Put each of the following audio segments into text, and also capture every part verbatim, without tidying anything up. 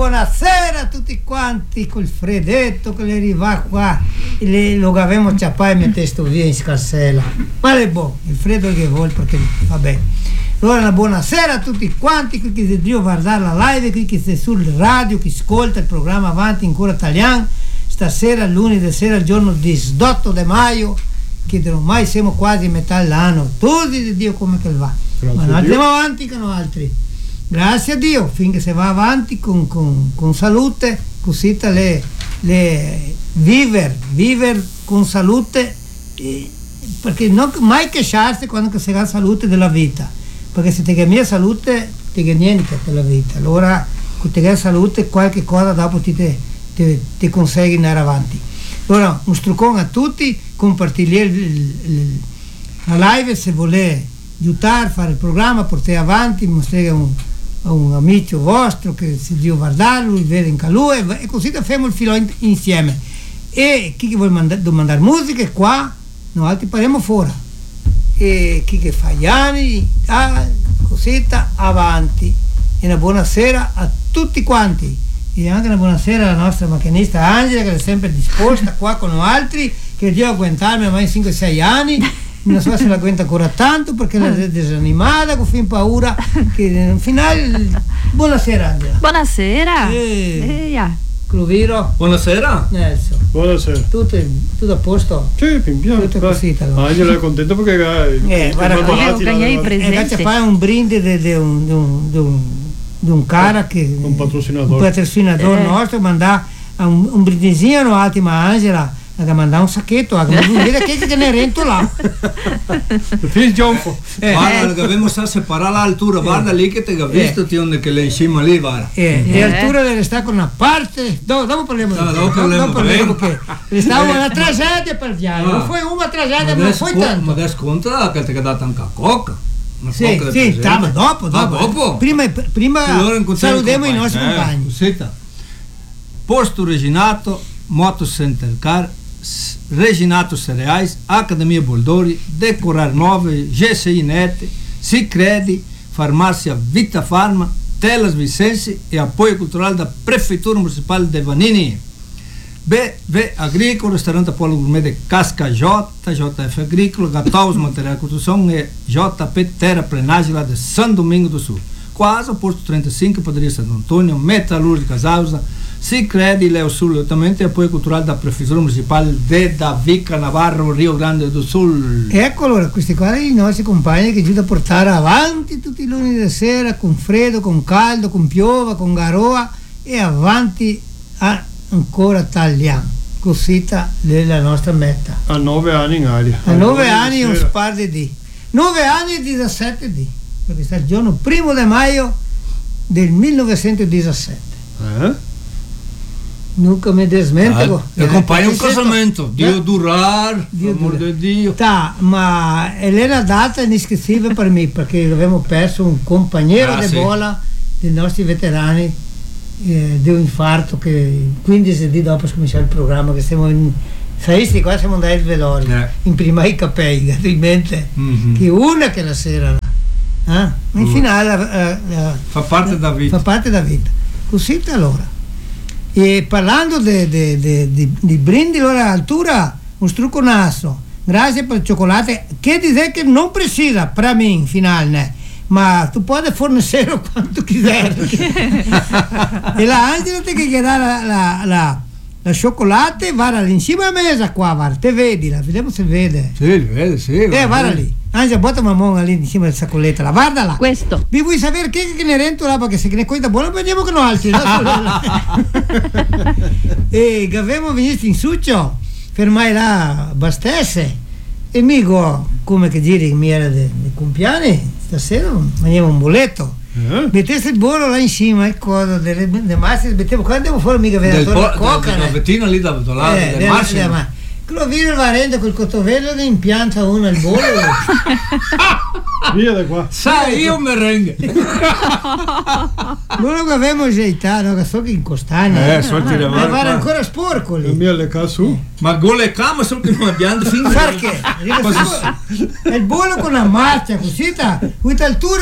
buonasera a tutti quanti, col fredetto che le arriva qua, le, lo avevamo ciappato e messo via in scarsella, ma è buono, il freddo che vuole perché va bene. Allora una buonasera a tutti quanti, qui che si dio guardare la live, qui che si sul radio, chi ascolta il programma Avanti Ancora Italiano, stasera lunedì sera, il giorno diciotto di maggio, che ormai siamo quasi a metà dell'anno, tutti di Dio come che va, grazie, ma noi andiamo avanti con altri. Grazie a Dio, finché si va avanti con, con, con salute, così le, le viver, viver con salute, eh, perché non mai queixarsi quando si ha salute della vita, perché se ti cambia salute ti cambia niente per la vita, allora con te salute qualche cosa dopo ti, ti, ti, ti consegui andare avanti. Allora un struccone a tutti, condividere la live se volete aiutare a fare il programma, portare avanti, mostrare un un amico vostro che si dio guardarlo, vede in calore e così facciamo il filo in, insieme. E chi che vuole mandare, mandare musica qua, noi altri parliamo fuori. E chi che fa gli anni, ah, cosetta avanti. E una buonasera a tutti quanti. E anche una buonasera alla nostra macchinista Angela che è sempre disposta qua con noi altri, che io aguantarmi ormai cinque sei anni. Non so se la aguanta ancora tanto perché la è disanimata, con fin paura che al finale. Buonasera Angela. Buonasera. Eh, eh, yeah. Cloviro. Buonasera. Nelson. Buonasera. Tutto, tutto a posto? Sì, pian piano. Tutto così. Allora. Angela è contenta perché eh, guarda, i presenti. E fare un brindisi di un, un, un, un cara che un patrocinatore, un patrocinatore eh. nostro manda un, un brindisino altri, ma Angela ha mandato un sacchetto, a vedere che che ne rento là. Il gionfo. Eh, guarda, che abbiamo sta separare l'altura, guarda lì che ti ho visto, eh. ti onde che le in cima lì, guarda. Eh, eh. E l'altura deve stare con una parte, dopo, dopo parliamo no, di dopo parliamo, dopo parliamo che stavo una tragedia per gli anni, ah. non fu una tragedia, ma poi tanto. Ma adesso conta che ti ha dato anche a coca. Sì, sì, ma dopo, dopo. Ah, dopo. Prima, prima salutiamo i nostri eh, compagni. Cosetta. Posto Reginato, Moto Center Car, Reginato Cereais, Accademia Boldori, Decorar nove, G S I Net, Sicredi, Farmácia Vita Farma, Telas Vicense e apoio cultural da Prefeitura Municipal de Vanini. B V Agrícola, Restaurante Polo Gourmet de Casca J, J F Agrícola, Gataus Material de Construção e J P Terraplenagem lá de São Domingo do Sul. Quase o posto trinta e cinco, Padaria Santo Antônio, Metalúrgica Zausa, Sicredi Leo Sul, também tem apoio cultural da Prefeitura Municipal de Davica Navarro, Rio Grande do Sul. Ecco allora, questi qua i nostri compagni che aiutano a portare avanti tutti i lunedì sera, con freddo, con caldo, con piova, con garoa e avanti a Ancora Italiano, così della nostra meta. A nove anni in aria. A nove anni un spar di D. Nove anni e diciassette D, perché sta il giorno primo di maggio del millenovecentodiciassette. Eh? Nunca mi desmento. Ah, accompagna un casamento, Dio durar, Dio amor di Dio. Ta, ma è una data inesquecibile per me perché abbiamo perso un compagno ah, di sì. bola dei nostri veterani eh, di un infarto che quindici giorni dopo cominciare il programma che siamo in sai qua siamo andati al velorio eh. in prima i capelli in mente mm-hmm. che una che la sera eh? in uh. finale eh, eh, fa parte da vita fa parte da vita così allora. E parlando di brindisi allora altura un strucco naso grazie per il cioccolato che dice che non precisa per me in finale ma tu puoi fornire quanto chiedi e la Angela ti che dà la, la, la, la cioccolata va lì insieme a mesa qua guarda te vedi la vediamo se vede sì vede sì eh guarda lì Angela botta una mano lì insieme al saccoletto la guarda là questo vi vuoi sapere che, che ne rento là perché se ne conta buona vediamo che non altri no? E che abbiamo venuto in succio fermai là bastesse e mi dico come che dire che mi era dei compleanni stasera mangiamo un boletto eh? Mettesse il bollo là in cima il codo delle, delle masse mettevo qua devo fare mica vedere la coca la vettina lì da lato eh, delle masse Cloviro va rende col cotovello e impianta uno al volo via da qua sai io merengue noi lo avevamo già no, che so che in costagna eh so ti ma va ancora sporco lì mia le casu ma gole cama so che non abbiamo finito perché è il volo con la marcia così questa altura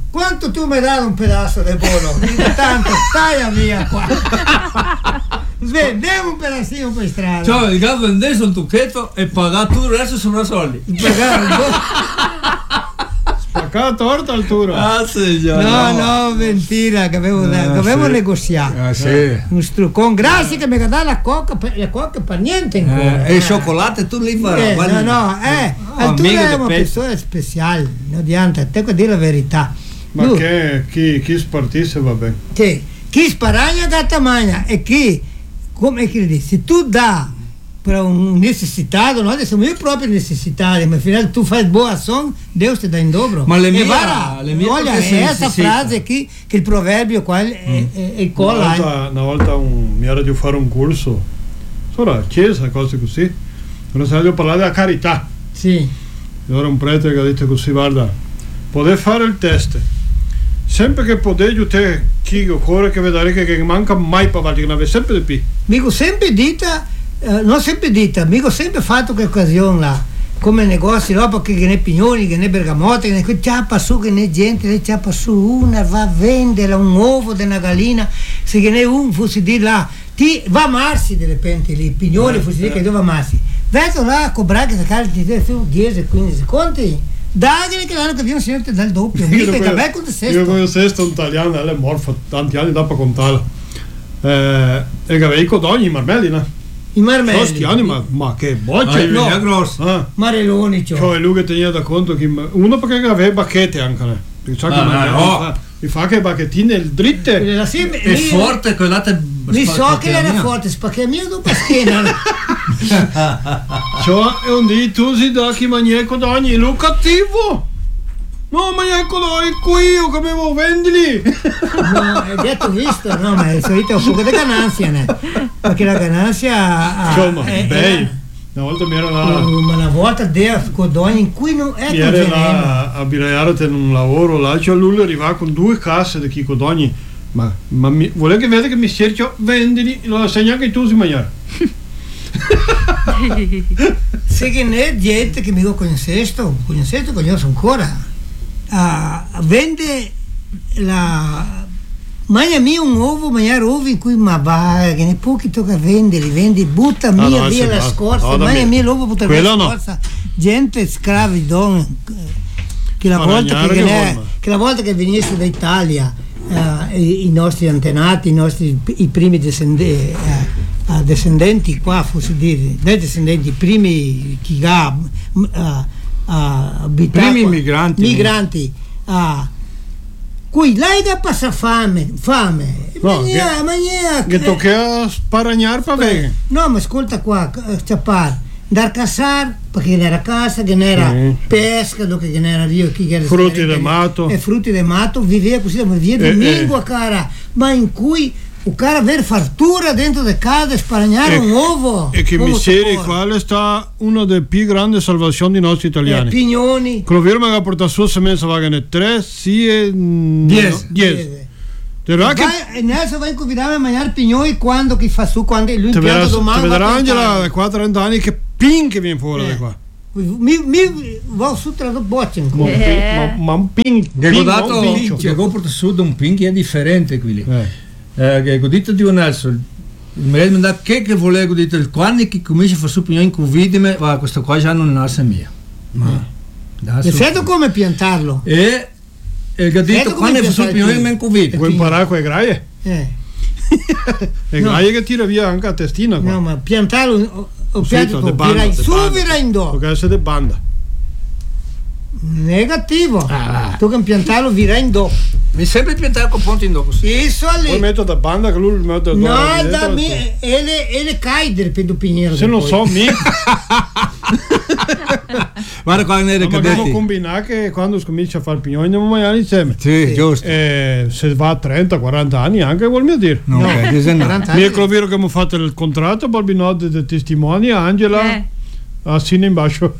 quanto tu mi hai dato un pedazo di bolo? Tanto stai via qua. Vendiamo un pedacino per strada. Cioè, il capo vendesse un tucchetto e pagato tutto il resto sono soldi. Pagare il bolo. Spaccata torta Arturo. Ah, sì, già. No, no, mentira, che avevo, Ah, che avevo sì. negoziato. Ah, sì. Un struccone, grazie che mi ha dato la coca, per, la coca per niente in cuore. Eh, e il cioccolato tu lì farai. Eh, no, no, eh, Oh, tu amico è di una pezzo. persona speciale, non dianta, te che dire la verità. Ma Tu, che chi, chi spartisse va bene. che chi sparagna gatta magna e chi, come che dici, se tu dà per un necessitato, noi siamo io proprio necessitati, ma al final tu fai buona azione, Dio ti dà in dobro. Ma le E mie- guarda, le mie olha, perché se è questa necessita. frase qui, che il proverbio qua è, è, è, è Una colla. eh. volta, una volta un- mi era di fare un corso sulla chiesa, cose così. Sono stato a parlare della carità. Sì. E ora un prete che ha detto così, guarda, potete fare il test. Sempre che potete aiutare chi occorre che vedere che, che manca mai per avanti, che ne avete sempre di più. Mico sempre dita, eh, non sempre dita, mico sempre fatto che occasione là, come negozi, roba che, che ne pignoni, che ne bergamote, che ne ciappa su, che ne gente, ne ciappa su una, va a vendere un uovo di una gallina, se che ne un fosse di là, ti va a marsi delle pente lì, pignoni Eh, fosse di eh. che dove marsi. Vedo là a cobrare che sacare di dieci quindici conti, dagli che l'anno che viene sempre dal doppio, mica che beh con io sesto. con il sesto italiano, lei è morta tanti anni dopo contarla. Eh, e che avevi codogni in marmelli, no? I marmelli. Sosti anni, ma, ma che boccia! Ah, no. è grosso. Ah. Marelloni, cioè. Cioè lui che tenia da conto che uno perché aveva bacchette anche, ne? Perché sa che Ah, mangiava, no. mi fa- mi fa che bacchettine dritte. Quella sì, È mi- forte quella te. Mi so che era forte, spacca mio dopo schiena. Cioè, e un dì tu si dà chi mangia codogni, lui cattivo! No, mangia codogni qui, io che avevo vendili! No, hai detto visto, no, ma è solito un po' di gananzia, né? Perché la gananzia Insomma, è, bei. Una volta mi era là, ma una volta dea codogni in cui non è mi con era veneno. là a Biraiarate in un lavoro là, cioè lui arrivava con due casse di chi codogni, ma, ma mi, vuole che vede che mi cerchio, vendili, lo segna che tu si mangiare. Se che ne è gente che mi dico conoscesto, conoscesto, conosco ancora, ah, vende la... Mangia mia un uovo, mangiare uovo in cui ma va, che ne pochi tocca vendere, vendi, butta No, mia no, via se la basta. scorza, No, da mangia me. mia l'uovo, butta via Quello la no. scorza, gente scravi, donne, che la volta Sparagnare che, che ne- vuole. che la volta che venisse d'Italia, eh, i, i nostri antenati, i nostri i primi descendenti, eh, descendenti qua, fosse dire, dei descendenti, i primi chi ha eh, abitato, Primi migranti. migranti, ah, cui lei che passa fame, fame, No, Magna- che- magna- Che tocca sparagnare per bene. No, ma ascolta qua, eh, Ciappar, dar caçar, perché non era caça, che non era Sì. pesca, dopo che non era io, chi era Frutti che- del mato. E frutti del mato, viveva così, ma via Eh, domingo eh. a cara, ma in cui o cara aver fartura dentro di casa e sparagnare E- un uovo. E che come miseria, si può? quale sta una delle più grandi salvazioni dei nostri Eh, italiani. pignoni. Quello vero che ha portato su semenza vagane tre, sì e Diez. dieci. Te verrà che Vai, e Nelson va a convidarmi a mangiare pignoni quando chi fa su, quando lui te verrà, impianto te domani. vedrà va a Angela piantare. da quattranta anni che pin che viene fuori Eh. da qua. Mi, mi va su tra le bocce Ma un Eh. pin- ma, ma un pin, Che pin, ho non dato pincio. che ho portato su da un pin che è differente quelli. Eh. Eh, che ho detto di un Nelson. Mi ha detto che che volevo dire quando che comincia a fare su pignoni con vidime, va questa qua già non nasce mia. Ma da E su. sento come piantarlo. E e che ho detto Sento come quando fa su piantare pignoni il men con vidime. Vuoi imparare con le graie? Eh. Le No. graie che tira via anche a testina qua. No, ma piantarlo o, o Sì, pianto de tu, banda, virai de su, banda. virai in do. Perché essere de banda. Negativo. Ah. Tu che piantarlo virai in do. Mi sempre piantare con ponti in dopo. Isso Poi lì. metto da banda che lui mette da No, dentro, da tu. me, ele, ele cai del pedopiniero. Se non so mica. Guarda qua ne Ma dobbiamo cadetti. combinare che quando si comincia a fare pignoni andiamo a mangiare insieme. Sì, giusto. E se va a trenta quaranta anni anche vuol mio dire. No, ok, dice no. quaranta Mi anni. è vero che abbiamo fatto il contratto, poi abbiamo dato dei testimoni a Angela, Eh. a Sina in basso.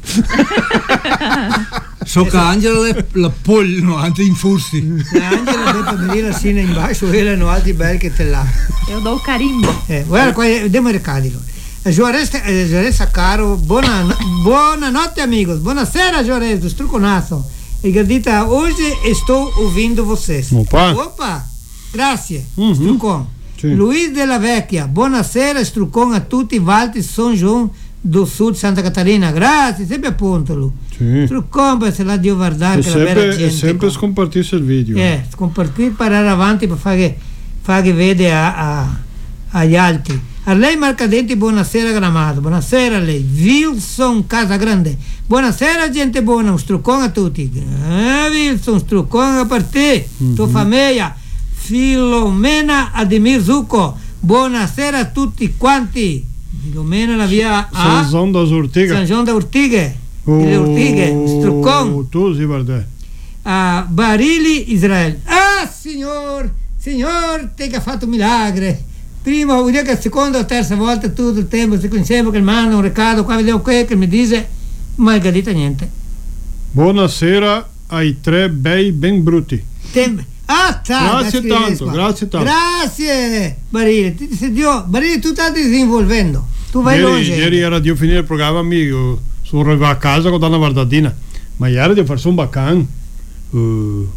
So che Angela le- la pollo anche in fursi. Angela deve venire a Sina in basso, e erano altri belli che te là. Eu dou o carimbo. Eh, guarda qua, andiamo a recadilo. Gioresta, eh, Gioresta caro, buona, buonanotte amigos, buonasera Gioresta, struconato. E Gadita, hoje estou ouvindo vocês. Opa! Opa! Grazie, Uhum. Strucon. Sì. Luiz della Vecchia, buonasera Strucon a tutti i Valti São João do Sul di Santa Catarina. Grazie, sempre appunto lui. Sì. Strucon, per se la Dio guardare E che la bella sempre, gente. e sempre scompartisse il video. Eh, scompartire, parare avanti per fare, fare vedere a, a, agli altri. A lei Marcadenti, buonasera Gramado, buonasera a lei. Wilson Casagrande, buonasera gente buona, un struccone a tutti. Eh, Wilson, struccone per te, Mhm. tua famiglia. Filomena Ademir Zucco, buonasera a tutti quanti. Filomena la via a San João das Ortigas. San João da Urtighe, le Urtighe, struccone. Tu si guarda. A Barili Israele. Ah, signor, signor, te che ha fatto un milagro. Prima vuol dire che la seconda o terza volta tutto il tempo si insieme che manda un recado qua, vedevo qui che mi dice, ma è gadita niente. Buonasera ai tre bei ben brutti. Tem- ah, tá, Grazie tanto, grazie tanto. Grazie, Barili. Ti, ti, Dio, Barili, tu stai disinvolvendo. Tu vai Ieri, longe. ieri era di finire il programma, amico. Sono arrivato a casa con una guardatina. Ma ieri di farsi un baccan. Uh.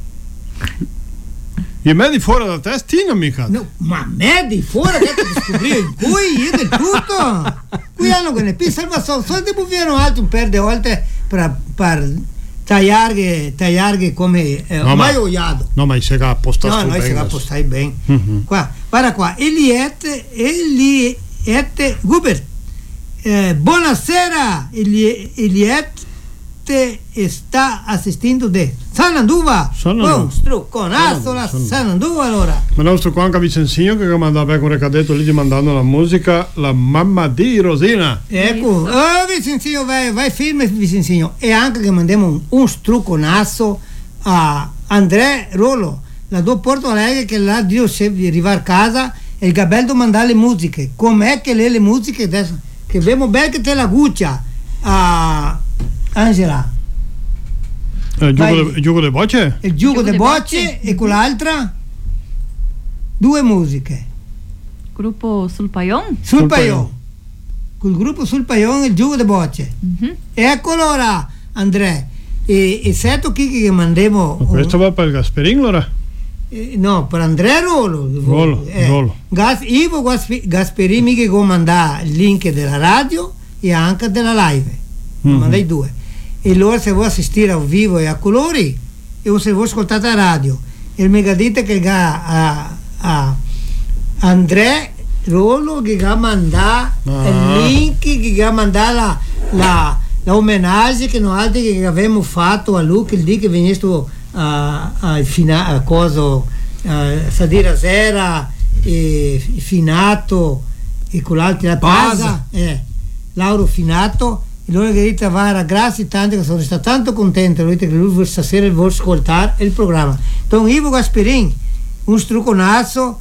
E me di fuori da testina, mica. No, ma me di fuori che ti scoprì qui io del tutto qui hanno che ne pisa ma so so devo viene altro un per de volte per per tagliare tagliare come eh, No, mai ma- oiado No, ma sei a posta no sto noi si bene. va postai bene Mhm. qua guarda qua Eliette Eliette Gubert eh, buonasera Eli- Eliette sta assistendo de Sananduva Sananduva. oh, strucconasso la Sananduva. Sananduva allora Ma nostro qua anche Vicenzinho che mandava con un recadetto lì mandando la musica, la mamma di Rosina. Ecco, oh, Vicenzinho, vai, vai firme Vicenzinho. E anche che mandiamo un, un strucconasso a André Rolo, la do Porto Alegre che là Dio se arrivare a casa e il Gabeldo mandare le musiche. Com'è che le, le musiche adesso? Che vediamo bene che te la guccia a Angela. Eh, il, Vai. gioco de, il gioco de voce? Il gioco Gioco de de bocce bocce. e con l'altra due musiche. Gruppo sul Paion? Sul, Sul Paion. Paion. Col gruppo sul Paion il gioco de bocce. Mhm. Eccolo ora, Andrea. E, e certo chi che mandiamo Ma questo va per il Gasperin, allora? eh, no, per Andrea Rolo. Rolo, Rolo. Gas, Ivo Gaspi- Gasperini che manda il link della radio e anche della live. Mhm. Manda i due. E allora se vuoi assistere a vivo e a colori e se vuoi ascoltare la radio e mi dite che ga a, a Andrea Rolo che ha mandato Ah. il link che ha mandato la, la, la omenagem che noi altri che avevamo fatto a lui il dì che venisse a, a, fina, a cosa a Sadira Zera e Finato e con l'altro la Pasa eh, Lauro Finato e loro che trovare grazie tante che sono stato tanto contento che lui stasera vuole ascoltare il programma. Don Ivo Gasperin un strucconasso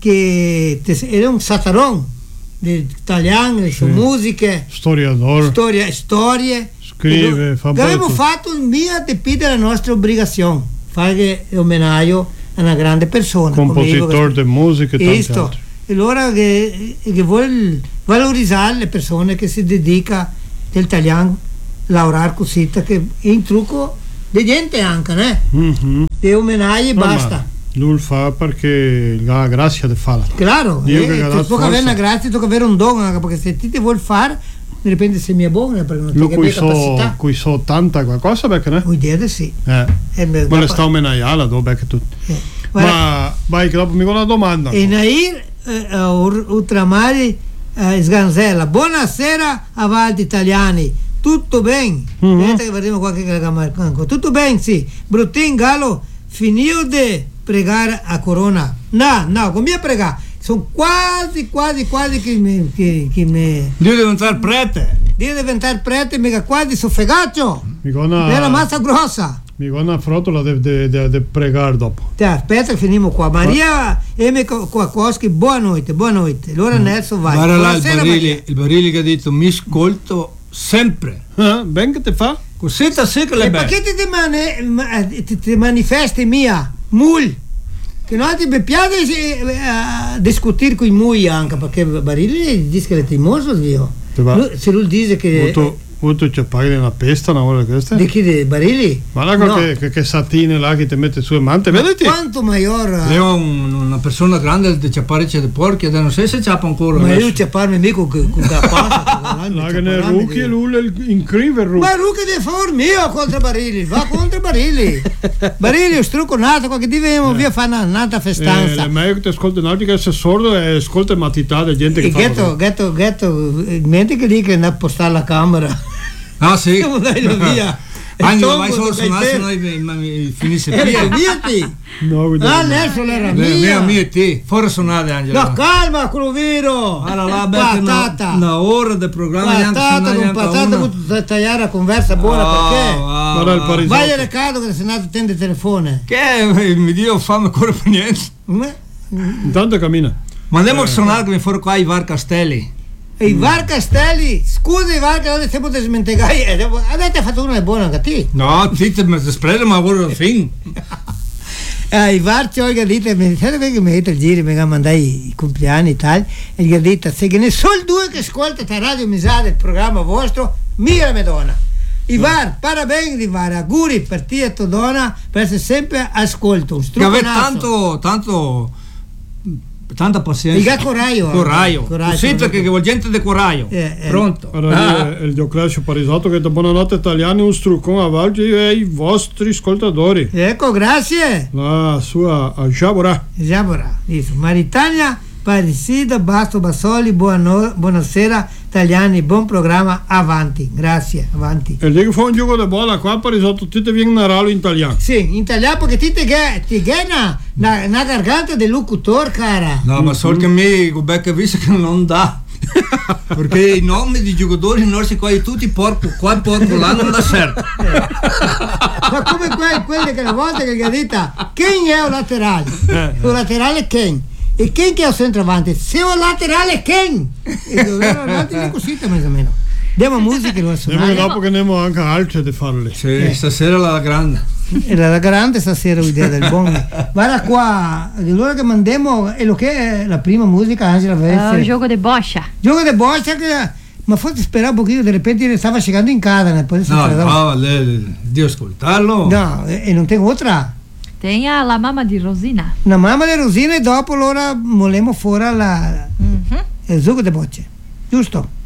che era un satarone dell'italiano, le sue Sì. musiche, Storiador. storia, storie. Scrive, E fa che avevamo tutto. fatto il mio depende della nostra obbligazione, fare omenaggio a una grande persona. come Ivo Compositor di musica e tanti Questo. altri. E allora che, che vuole valorizzare le persone che si dedicano del italiano lavorare così, che in trucco di gente anche, né? Mhm. Di omenaggi e No, basta. ma lui fa perché ha grazia di farla. Claro, Dio eh, che ha tu dato puoi avere forza. una grazia, tu puoi avere un dono anche perché se ti ti vuoi fare, di repente sei mia buona perché non Lui ti qui hai so, capacità. qui so tanta qualcosa perché ne? Vuol dire sì. Eh. Eh, beh, Ma le dopo- sta omenaiala dopo perché tu. eh. Guarda, Ma vai che dopo mi con una domanda. e Nair eh, Ur- Ultramari eh, Sganzella, buonasera a Valdi Italiani, tutto bene? Mhm. Aspetta che vediamo qualche camarcanco. Tutto bene, sì. Bruttin Gallo, finito di pregare a Corona. No, no, come pregare? Sono quasi, quasi, quasi che mi... Che, che mi Dio deve entrare prete. di diventare prete, mica quasi soffegato. Mi con una, Bella massa grossa. mi con una frotola di pregare dopo. Te, aspetta che finiamo qua. Maria M. Kowalski, buonanotte, buonanotte. Allora Nelson vai. Guarda là il Buonasera, Barilli, il Barilli che ha detto mi ascolto sempre. Eh? Ben che te fa? Così sta sì che Maria. le E perché belle. ti, mane- ma- ti, ti manifesti mia? Mul. Che non ti piace eh, eh, discutere con i mui anche perché Barilli dice che è timoso, zio. Te va. Lui- se lui dice che Molto, Appunto ci paghi una pesta una volta questa. Di chi? Di Barili? Ma là No. che, che, che satine là che ti mette su e mante, vedete? Quanto maior? Leo un, una persona grande di ciapparice di porchi, non so se ciappa ancora. Ma adesso. io ci parlo mica con con capaccia. Là che ne rucchi e lui in crive rucchi. Ma Rucchi deve fare mio contro Barili, va contro Barili. Barili è strucconato, qua che divemo via fa una nata Eh, festanza. è meglio che ti ascolti un altro che sei sordo e ascolta matità di gente che E fa ghetto, ghetto, ghetto, mente che lì che andava a postare la camera. Ah sì. Come dai lo via? Anche Tombo, vai solo dai suonare te. se noi mi- mi- finisse Era via. mia ti. No, guarda. Ah, adesso era Mia, mia. mia e te, fuori suonare Angelo. No, calma, Cloviro. Allora là, becca una, Patata. una ora di programma neanche Patata suonare con neanche patata, una. ho avuto tagliare la conversa buona Ah, perché. ah, Guarda il ah. Parisotto. Vai al recado che se nato tende telefono. Che eh, mi dio fame ancora per niente. Ma- Intanto cammina. Ma andiamo a suonare che mi fuori qua i Var Castelli. E Ivar Castelli, scusa Ivar che adesso siamo smentegai, avete fatto una buona anche te. No, ti ti mi sprede ma ora alla fine. Eh, Ivar ci ho detto, mi sai che mi ha detto il giro, mi ha mandato i compleanni e tal, e gli ha detto, se che ne solo due che ascoltate a Radio Misada il programma vostro, mira me donna. Ivar, parabéns Ivar, auguri per te e tua donna, per essere sempre ascolto, un Che avete strucconato. tanto, tanto, tanta pazienza. Il gatto coraio. Coraio. Coraio, Sì, coraio. perché vuol gente di coraio. Eh, eh. Pronto. Allora Ah. lì è il Dioclesio Parisotto che da buonanotte italiani un struccone a Valgi e ai vostri ascoltatori. Ecco, grazie. La sua Giabora. Giabora, isso. Maritania, Parisida, Basto Bassoli, buono- buonasera italiani, buon programma, avanti, grazie, avanti. E lì che fa un gioco di bola qua a Parisotto ti viene un naralo in italiano. Sì, in italiano perché ti ti ge- ti gena una, una garganta del locutor, cara. No, ma solo che mi becca visto che non dà. Perché i nomi di giocatori nostri qua tutti porco qua porco là non dà certo. Ma come que- quelle che una volta che gli ha detto, chi è un laterale? Un laterale Ken. E Ken che è il centravanti? Se è un laterale Ken! E doveva avanti di così, più o meno. Diamo musica e lo Nemmeno suonare. dopo che andiamo anche altre di farle. Sì, stasera la grande. Era la grande stasera l'idea del buon. Guarda qua, allora che mandiamo è lo che è la prima musica, Angela É o Verse. jogo de bocha. Gioco di boccia che ma forse sperare un pochino, di repente stava scendendo in casa, né? Poi si No, tradava- no, le- le- di ascoltarlo. no, e, e non tengo altra. Tem a La Mama di Rosina. Una mamma di Rosina e dopo allora volemo fuori la, Mhm. il gioco di bocce. Giusto?